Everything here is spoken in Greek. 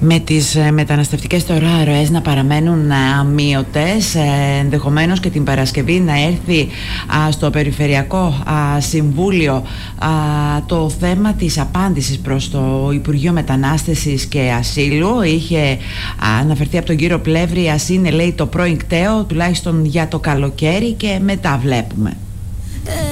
με τις μεταναστευτικές τώρα ροές να παραμένουν αμείωτες, ενδεχομένως και την Παρασκευή να έρθει στο Περιφερειακό Συμβούλιο το θέμα της απάντησης προς το Υπουργείο Μετανάστευσης και Ασύλου. Είχε αναφερθεί από τον κύριο Πλεύρη, ας είναι, λέει, το πρώην κταίο, τουλάχιστον για το καλοκαίρι, και μετά βλέπουμε.